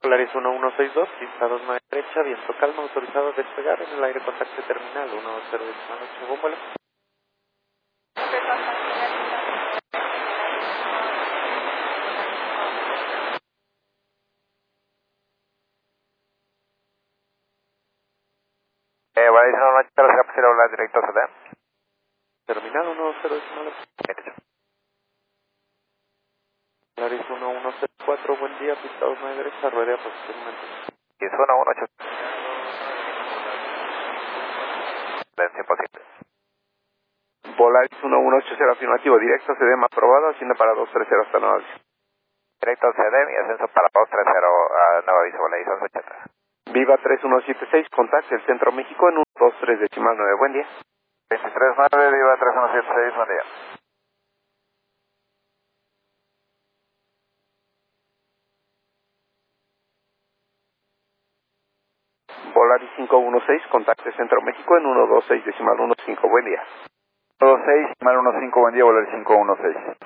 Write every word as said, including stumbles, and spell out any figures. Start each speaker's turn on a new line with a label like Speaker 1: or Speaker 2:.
Speaker 1: Polaris uno uno seis dos, pista dos nueve derecha, viento calma, autorizado a despegar en el aire contacto terminal uno cero ocho, buen vuelo.
Speaker 2: Eh, Polaris uno uno ocho, cero hablar directo a C D.
Speaker 1: Terminal uno cero ocho. Polaris uno uno cero cuatro, buen día, pista dos nueve derecha, ruede a posicionamiento.
Speaker 2: Y es uno uno ocho. cien por ciento.
Speaker 3: Polaris uno uno ocho cero afirmativo, directo C D más aprobado, haciendo para dos tres cero hasta nuevo aviso.
Speaker 2: Directo C D, mi ascenso para dos tres cero a nuevo aviso, Polaris once ochenta.
Speaker 3: Viva tres uno siete seis, contacte el Centro México en uno dos tres decimal nueve, buen día.
Speaker 2: veintitrés nueve, Viva tres uno siete seis, buen día.
Speaker 3: Polaris cinco uno seis, contacte Centro México en uno dos seis decimal uno cinco, buen día.
Speaker 2: uno dos seis, decimal uno cinco, buen día, Polaris cinco uno seis.